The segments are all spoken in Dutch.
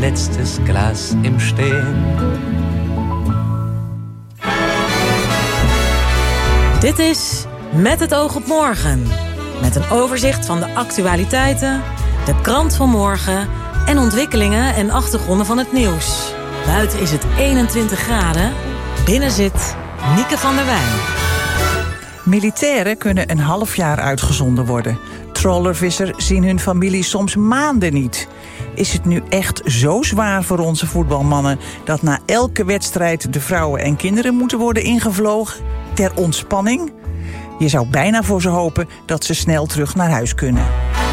letztes Glas im Stehen. Dit is Met het oog op morgen. Met een overzicht van de actualiteiten, de krant van morgen en ontwikkelingen en achtergronden van het nieuws. Buiten is het 21 graden. Binnen zit Nieke van der Wijn. Militairen kunnen een half jaar uitgezonden worden. Trollervissers zien hun familie soms maanden niet. Is het nu echt zo zwaar voor onze voetbalmannen dat na elke wedstrijd de vrouwen en kinderen moeten worden ingevlogen ter ontspanning? Je zou bijna voor ze hopen dat ze snel terug naar huis kunnen.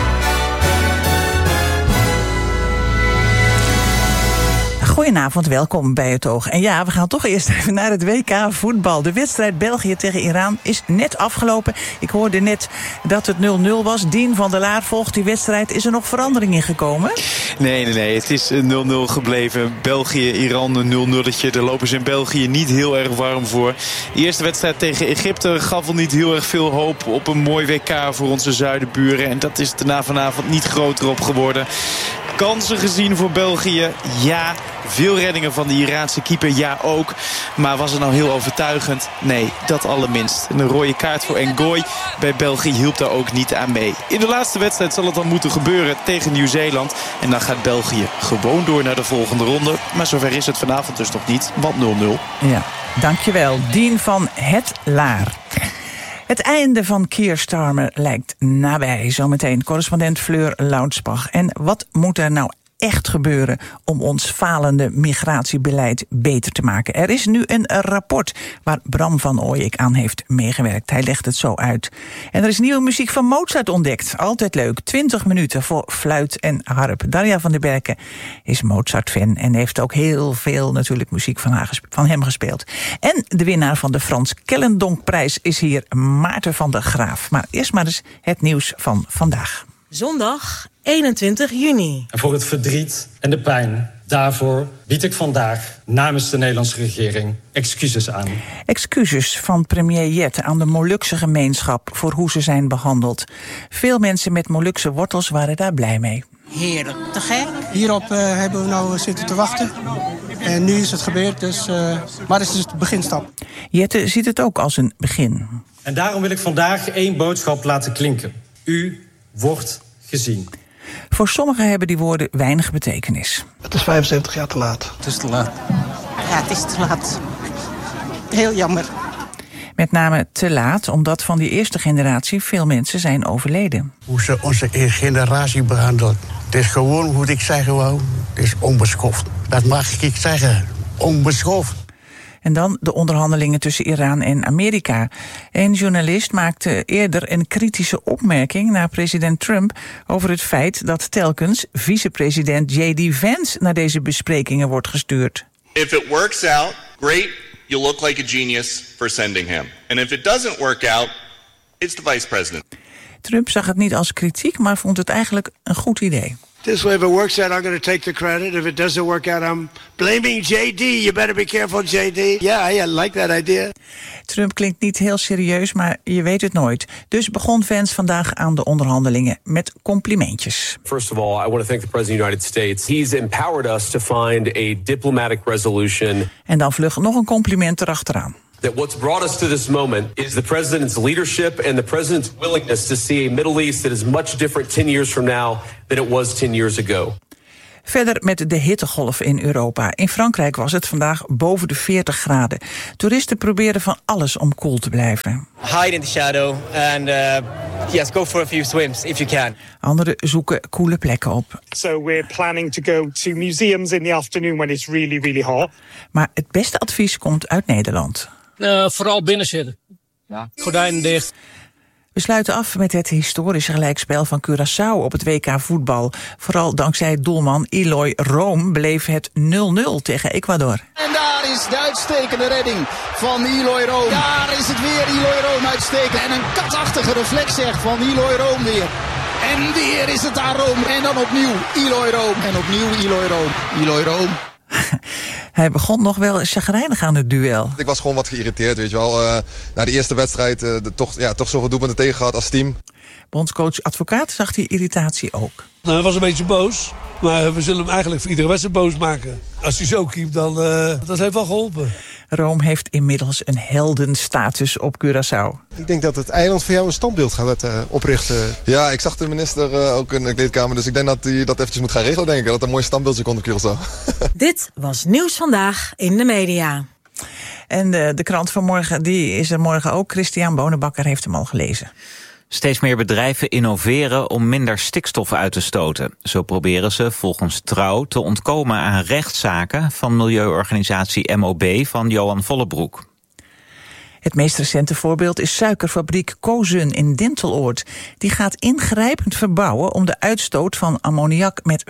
Goedenavond, welkom bij Het Oog. En ja, we gaan toch eerst even naar het WK voetbal. De wedstrijd België tegen Iran is net afgelopen. Ik hoorde net dat het 0-0 was. Dien van der Laar volgt die wedstrijd. Is er nog verandering in gekomen? Nee. Het is 0-0 gebleven. België-Iran een 0-0'tje. Daar lopen ze in België niet heel erg warm voor. De eerste wedstrijd tegen Egypte gaf al niet heel erg veel hoop op een mooi WK voor onze zuidenburen. En dat is daarna vanavond niet groter op geworden. Kansen gezien voor België? Ja. Veel reddingen van de Iraanse keeper? Ja, ook. Maar was het nou heel overtuigend? Nee, dat allerminst. En een rode kaart voor Ngoy bij België hielp daar ook niet aan mee. In de laatste wedstrijd zal het dan moeten gebeuren tegen Nieuw-Zeeland. En dan gaat België gewoon door naar de volgende ronde. Maar zover is het vanavond dus nog niet, want 0-0. Ja, dankjewel. Dien van het Laar. Het einde van Keir Starmer lijkt nabij. Zometeen correspondent Fleur Lounsbach. En wat moet er nou echt gebeuren om ons falende migratiebeleid beter te maken? Er is nu een rapport waar Bram van Ooyek aan heeft meegewerkt. Hij legt het zo uit. En er is nieuwe muziek van Mozart ontdekt. Altijd leuk. 20 minuten voor fluit en harp. Darja van der Berken is Mozart-fan en heeft ook heel veel natuurlijk muziek van hem gespeeld. En de winnaar van de Frans Kellendonkprijs is hier, Maarten van der Graaf. Maar eerst maar eens het nieuws van vandaag. Zondag 21 juni. En voor het verdriet en de pijn, daarvoor bied ik vandaag namens de Nederlandse regering excuses aan. Excuses van premier Jet aan de Molukse gemeenschap voor hoe ze zijn behandeld. Veel mensen met Molukse wortels waren daar blij mee. Heerlijk, te gek. Hierop hebben we nou zitten te wachten. En nu is het gebeurd, dus, maar het is de beginstap. Jette ziet het ook als een begin. En daarom wil ik vandaag één boodschap laten klinken. U wordt gezien. Voor sommigen hebben die woorden weinig betekenis. Het is 75 jaar te laat. Het is te laat. Ja, het is te laat. Heel jammer. Met name te laat, omdat van die eerste generatie veel mensen zijn overleden. Hoe ze onze generatie behandelt. Het is gewoon, hoe ik zeggen wou, het is onbeschoft. Dat mag ik zeggen, onbeschoft. En dan de onderhandelingen tussen Iran en Amerika. Een journalist maakte eerder een kritische opmerking naar president Trump over het feit dat telkens vicepresident J.D. Vance naar deze besprekingen wordt gestuurd. If it works out, great, you look like a genius for sending him. And if it doesn't work out, it's the vice president. Trump zag het niet als kritiek, maar vond het eigenlijk een goed idee. This way, if it works out, I'm going to take the credit. If it doesn't work out, I'm blaming JD. You better be careful, JD. Yeah, I like that idea. Trump klinkt niet heel serieus, maar je weet het nooit. Dus begon Vance vandaag aan de onderhandelingen met complimentjes. First of all, I want to thank the President of the United States. He's empowered us to find a diplomatic resolution. En dan vlug nog een compliment erachteraan. That what's brought us to this moment is the president's leadership and the president's willingness to see a Middle East that is much different 10 years from now than it was 10 years ago. Verder met de hittegolf in Europa. In Frankrijk was het vandaag boven de 40 graden. Toeristen proberen van alles om koel te blijven. Hide in the shadow and yes, go for a few swims if you can. Anderen zoeken koele plekken op. So we're planning to go to museums in the afternoon when it's really, really hot. Maar het beste advies komt uit Nederland. Vooral binnen zitten. Ja. Gordijnen dicht. We sluiten af met het historische gelijkspel van Curaçao op het WK voetbal. Vooral dankzij doelman Eloy Room bleef het 0-0 tegen Ecuador. En daar is de uitstekende redding van Eloy Room. Daar is het weer Eloy Room uitstekend. En een katachtige reflex zegt van Eloy Room weer. En weer is het aan Room. En dan opnieuw Eloy Room. En opnieuw Eloy Room. Eloy Room. Hij begon nog wel chagrijnig aan het duel. Ik was gewoon wat geïrriteerd, weet je wel. Na de eerste wedstrijd toch zoveel doelpunten tegen gehad als team. Bondscoach Advocaat zag die irritatie ook. Hij was een beetje boos. Maar we zullen hem eigenlijk voor iedere wedstrijd boos maken. Als hij zo keept, dan dat heeft wel geholpen. Rome heeft inmiddels een heldenstatus op Curaçao. Ik denk dat het eiland voor jou een standbeeld gaat oprichten. Ja, ik zag de minister ook in de kleedkamer. Dus ik denk dat hij dat eventjes moet gaan regelen, denk ik. Dat een mooi standbeeldje komt op Curaçao. Dit was Nieuws Vandaag in de media. En de krant van morgen, die is er morgen ook. Christian Bonenbakker heeft hem al gelezen. Steeds meer bedrijven innoveren om minder stikstof uit te stoten. Zo proberen ze volgens Trouw te ontkomen aan rechtszaken van milieuorganisatie MOB van Johan Vollebroek. Het meest recente voorbeeld is suikerfabriek Kozun in Dinteloord. Die gaat ingrijpend verbouwen om de uitstoot van ammoniak met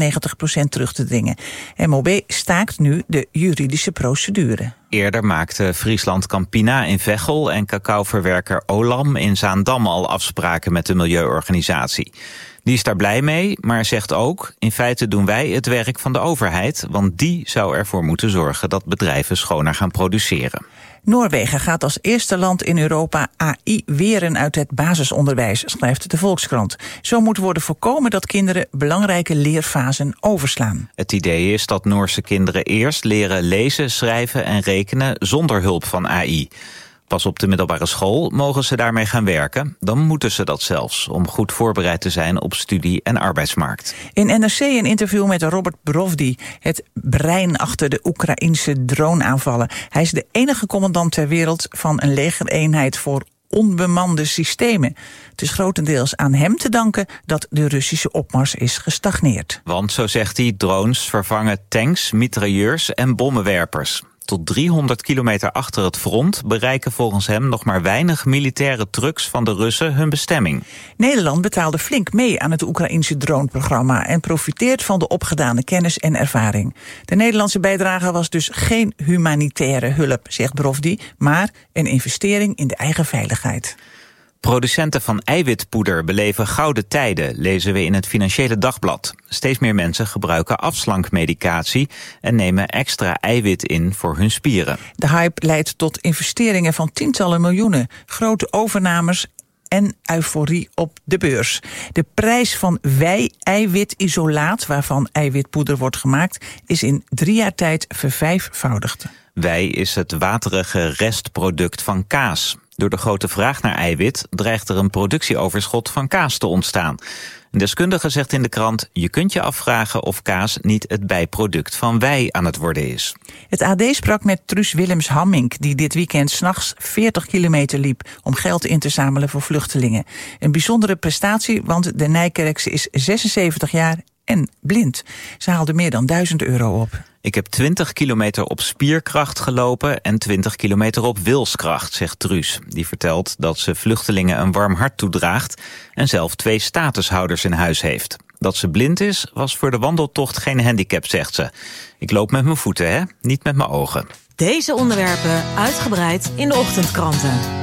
95% terug te dringen. MOB staakt nu de juridische procedure. Eerder maakte Friesland Campina in Veghel en cacaoverwerker Olam in Zaandam al afspraken met de milieuorganisatie. Die is daar blij mee, maar zegt ook: in feite doen wij het werk van de overheid, want die zou ervoor moeten zorgen dat bedrijven schoner gaan produceren. Noorwegen gaat als eerste land in Europa AI weren uit het basisonderwijs, schrijft de Volkskrant. Zo moet worden voorkomen dat kinderen belangrijke leerfasen overslaan. Het idee is dat Noorse kinderen eerst leren lezen, schrijven en rekenen zonder hulp van AI. Pas op de middelbare school mogen ze daarmee gaan werken. Dan moeten ze dat zelfs, om goed voorbereid te zijn op studie- en arbeidsmarkt. In NRC een interview met Robert Brovdi, het brein achter de Oekraïnse droneaanvallen. Hij is de enige commandant ter wereld van een legereenheid voor onbemande systemen. Het is grotendeels aan hem te danken dat de Russische opmars is gestagneerd. Want, zo zegt hij, drones vervangen tanks, mitrailleurs en bommenwerpers. Tot 300 kilometer achter het front bereiken volgens hem nog maar weinig militaire trucks van de Russen hun bestemming. Nederland betaalde flink mee aan het Oekraïnse droneprogramma en profiteert van de opgedane kennis en ervaring. De Nederlandse bijdrage was dus geen humanitaire hulp, zegt Brovdi, maar een investering in de eigen veiligheid. Producenten van eiwitpoeder beleven gouden tijden, lezen we in het Financiële Dagblad. Steeds meer mensen gebruiken afslankmedicatie en nemen extra eiwit in voor hun spieren. De hype leidt tot investeringen van tientallen miljoenen, grote overnames en euforie op de beurs. De prijs van wei-eiwitisolaat, waarvan eiwitpoeder wordt gemaakt, is in 3 jaar tijd vervijfvoudigd. Wei is het waterige restproduct van kaas. Door de grote vraag naar eiwit dreigt er een productieoverschot van kaas te ontstaan. Een deskundige zegt in de krant: je kunt je afvragen of kaas niet het bijproduct van wei aan het worden is. Het AD sprak met Truus Willems-Hammink, die dit weekend 's nachts 40 kilometer liep om geld in te zamelen voor vluchtelingen. Een bijzondere prestatie, want de Nijkerkse is 76 jaar en blind. Ze haalde meer dan €1000 op. Ik heb 20 kilometer op spierkracht gelopen en 20 kilometer op wilskracht, zegt Truus. Die vertelt dat ze vluchtelingen een warm hart toedraagt en zelf 2 statushouders in huis heeft. Dat ze blind is, was voor de wandeltocht geen handicap, zegt ze. Ik loop met mijn voeten, niet met mijn ogen. Deze onderwerpen uitgebreid in de ochtendkranten.